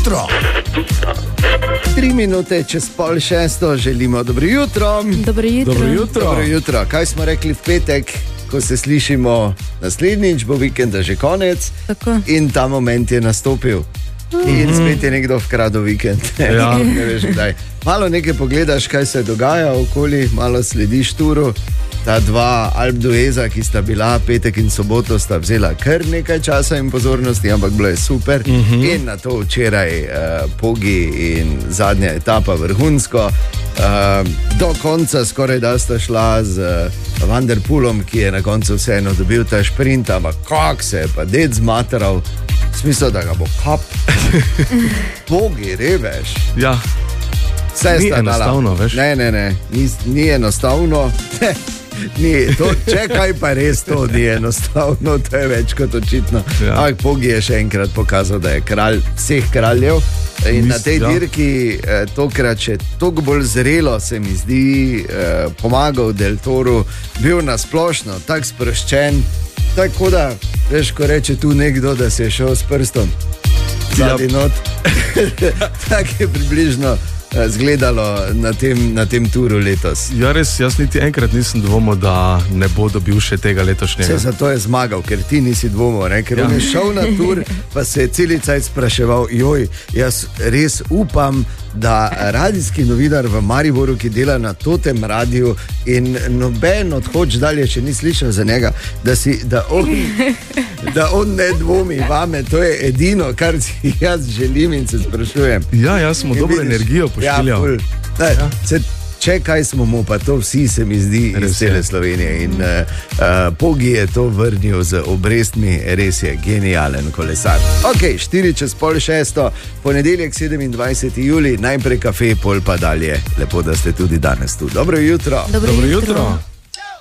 jutro. 3 minute čez 5:30 želimo dobro jutro. Dobro jutro. Dobro jutro. Dobro jutro. Kaj smo rekli v petek, ko se slišimo naslednjič, bo vikenda že konec. Tako. In ta moment je nastopil. In spet je nekdo vkradel vikend. Ja. Ne veš kdaj. Malo nekaj pogledaš, kaj se dogaja okoli, malo slediš turu. Ta dva Alpe d'Hueza, ki sta bila petek in soboto, sta vzela kar nekaj časa in pozornosti, ampak bilo je super. In na to včeraj Pogi in zadnja etapa vrhunsko. Do konca skoraj da sta šla z Van der Poelom, ki je na koncu vseeno dobil ta šprint, ampak kak se je pa ded zmateral, v smislu, da ga bo kap. Pogi, reveš. Ja. Vse Ni sta dala. enostavno, veš. Ne, ni enostavno. Če kaj pa res to ni enostavno, to je več kot očitno. Ja. Ampak Pogi je še enkrat pokazal, da je kralj vseh kraljev. In na tej dirki tokrat še toliko bolj zrelo se mi zdi pomagal Del Toru, bil nasplošno tako sproščen, tako da, veš, ko reče tu nekdo, da se je šel s prstom zadnji not. Tako je približno zgledalo na tem turu letos. Ja, res, jaz niti enkrat nisem dvomil, da ne bo dobil še tega letošnjega. Vse zato je zmagal, ker ti nisi dvomil, ker on je šel na tur, pa se je celi cajt spraševal, joj, jaz res upam, da radijski novinar v Mariboru, ki dela na totem radiju in noben odhoč dalje še ni slišal za njega, da on ne dvomi vame, to je edino, kar si jaz želim in se sprašujem. Ja, jaz smo dobro energijo pošiljali. Če kaj smo mu, pa to vsi se mi zdi iz cele Slovenije. In Pogi je to vrnil z obrestmi, res je genijalen kolesar. Ok, 5:04, ponedeljek 27. julij, najprej kafe, pol pa dalje. Lepo, da ste tudi danes tu. Dobro jutro. Dobro Dobro jutro. jutro.